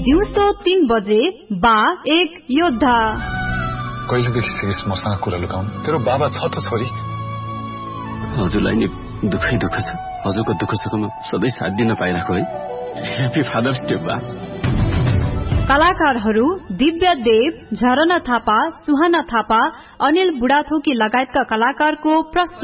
दिउँसो 3 बजे बा एक योद्धा। कहिलेदेखि सिरिस मसँग कुरा लुकाउनु? तेरो बाबा छ त छोरी। हजुरलाई नि दुःखै दुःख छ। हजुरको दुःख सुखमा सधैँ साथ दिन पाइरहेको है। ह्यापी फादर्स डे बा। कलाकारहरू दिव्य देव, झरना थापा, सुहाना थापा, अनिल बुढाथोकी लगायतका कलाकारको प्रस्तुति।